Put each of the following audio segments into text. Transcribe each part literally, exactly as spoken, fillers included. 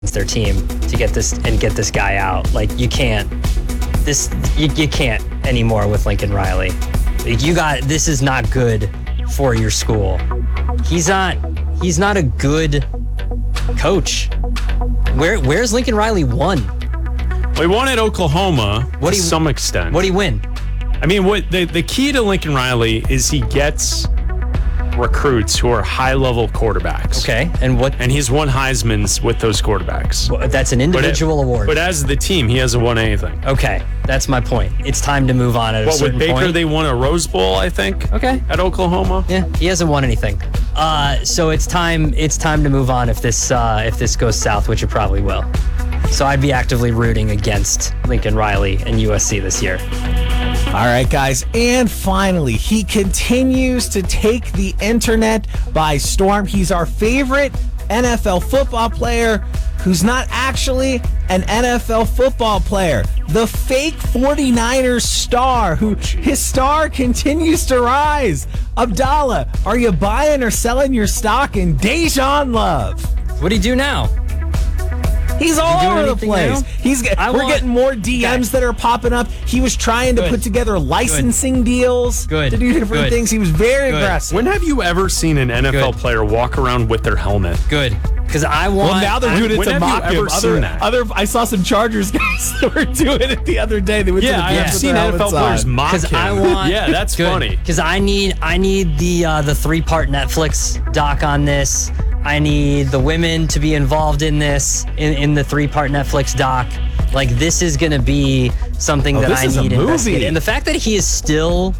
their team to get this and get this guy out. Like, you can't. This you, you can't anymore with Lincoln Riley. Like, you got this is not good for your school. He's not. He's not a good coach. Where Where's Lincoln Riley won? Well, he won at Oklahoma what to he, some extent. What did he win? I mean, what the, the key to Lincoln Riley is he gets recruits who are high-level quarterbacks. Okay, and what? And he's won Heisman's with those quarterbacks. Well, that's an individual but it, award. But as the team, he hasn't won anything. Okay, that's my point. It's time to move on at what, a certain with Baker, point. they won a Rose Bowl, I think. Okay. At Oklahoma. Yeah, he hasn't won anything. Uh, so it's time. It's time to move on if this uh, if this goes south, which it probably will. So I'd be actively rooting against Lincoln Riley and U S C this year. All right, guys. And finally, he continues to take the internet by storm. He's our favorite N F L football player who's not actually an N F L football player. The fake 49ers star, who his star continues to rise. Abdallah, are you buying or selling your stock in Dejan Love? What do you do now? He's all over the place. Now? He's I we're want, getting more D Ms okay. that are popping up. He was trying to Good. put together licensing Good. deals Good. to do different Good. things. He was very Good. aggressive. When have you ever seen an N F L Good. player walk around with their helmet? Good, because I want. Well, now they're doing it when to have you mock ever him. seen Other, that? other, I saw some Chargers guys that were doing it the other day. They went Yeah, to the I've games with seen their N F L helmets players on. mock him. I want. Yeah, that's funny. Because I need, I need the uh, the three part Netflix doc on this. I need the women to be involved in this in, in the three part Netflix doc. Like, this is gonna be something Oh, that this I is a need movie. investigated. And the fact that he is still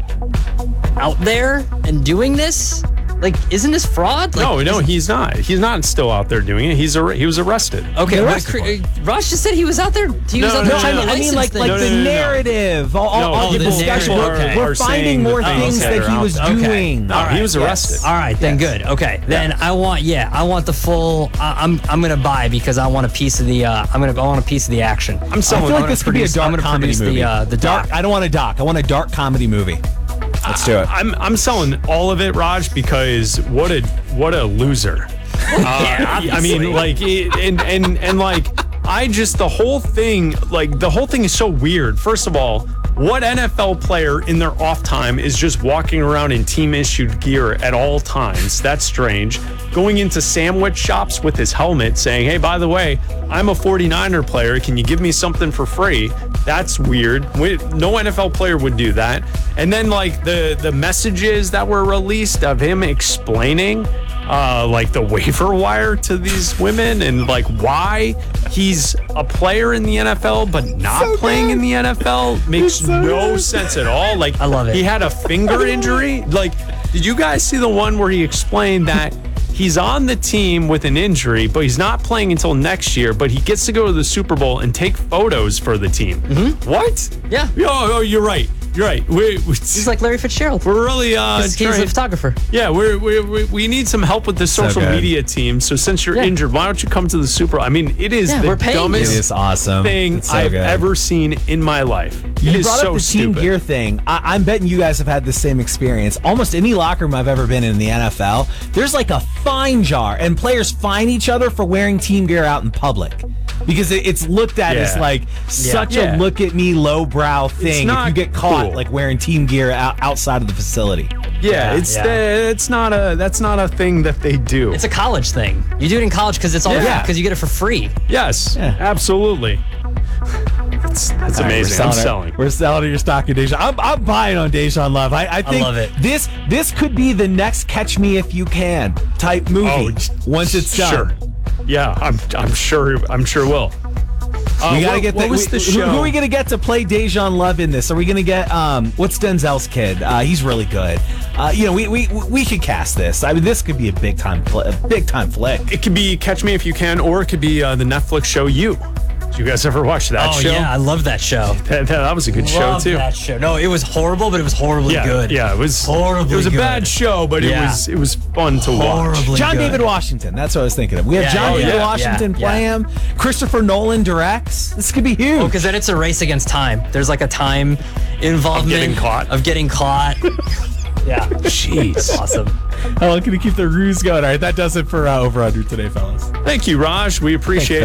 out there and doing this, like, isn't this fraud? Like, No, no, isn't- he's not. He's not still out there doing it. He's ar- he was arrested. Okay, They but arrested Cr- him. uh, Ross just said he was out there. He was No, out no, there No, trying I to mean, I mean license like, things. like No, the no, no, no. narrative. All, all, No, all oh, the the discussion. narrative. We're, Okay. we're Are finding saying more the things things that that he are was out there. doing. No, All he right, was arrested. All right, then Yes. good. Okay, then I want. Yeah, I want the full. I, I'm I'm gonna buy because I want a piece of the. Uh, I'm gonna I want a piece of the action. I'm I selling. feel like gonna this could be a produce- dark I'm gonna comedy produce the, movie. uh, the dark. doc. I don't want a doc. I want a dark comedy movie. Let's do it. I'm I'm selling all of it, Raj, because what a what a loser. Uh, I obviously. mean, like, it, and and and like, I just the whole thing, like, the whole thing is so weird. First of all, what N F L player in their off time is just walking around in team issued gear at all times? That's strange. Going into sandwich shops with his helmet saying, hey, by the way, I'm a 49er player. Can you give me something for free? That's weird. We, no N F L player would do that. And then, like, the, the messages that were released of him explaining uh, like the waiver wire to these women and like why he's a player in the N F L but not So playing good. in the N F L makes so no good. sense at all. Like, I love it. He had a finger injury. Like, did you guys see the one where he explained that he's on the team with an injury, but he's not playing until next year, but he gets to go to the Super Bowl and take photos for the team? Mm-hmm. What? Yeah. Oh, oh, you're right. You're right. We, we, He's like Larry Fitzgerald. we're really uh, He's, he's trying- a photographer. yeah, we're, we're, we we need some help with the social good. media team. So since you're Yeah. injured, why don't you come to the Super Bowl? I mean, it is Yeah, the we're paying you. dumbest It is awesome. thing It's so I've good. ever seen in my life. It You is brought so up the team stupid. gear thing. I- I'm betting you guys have had the same experience. Almost any locker room I've ever been in in the N F L, there's like a fine jar, and players fine each other for wearing team gear out in public because it- it's looked at as Yeah. like such Yeah. a look at me lowbrow thing if not you get caught cool. like wearing team gear out, outside of the facility. Yeah, Yeah, it's yeah. The, it's not a that's not a thing that they do. It's a college thing. You do it in college because it's all Yeah. because you get it for free. yes, Yeah. absolutely. That's, that's All right, amazing. I'm we're selling. Our, we're selling your stock in Dejan. I'm, I'm buying on Dejan Love. I, I think love it. this this could be the next Catch Me If You Can type movie Oh, j- once it's done. Sure. Yeah, I'm I'm sure I'm sure will. Uh, We gotta what, get what the, was we- the who- show? Who are we gonna get to play Dejan Love in this? Are we gonna get um what's Denzel's kid? Uh, he's really good. Uh, you know, we we we could cast this. I mean, this could be a big time fl- a big time flick. It could be Catch Me If You Can, or it could be uh, the Netflix show You. Did you guys ever watch that Oh show? yeah, I love that show. That, that, that was a good show Love too. that show. No, it was horrible, but it was horribly Yeah, good. yeah, it was Horribly It was a good. bad show, but Yeah. it was it was fun to watch. Horribly John good. David Washington. That's what I was thinking of. We have Yeah, John oh, David yeah, Washington yeah, play yeah. him. Christopher Nolan directs. This could be huge. Oh, because then it's a race against time. There's like a time involvement Of getting caught. Of getting caught. Yeah. Jeez. Awesome. How long can you keep the ruse going? All right, that does it for uh, Over Under today, fellas. Thank you, Raj. We appreciate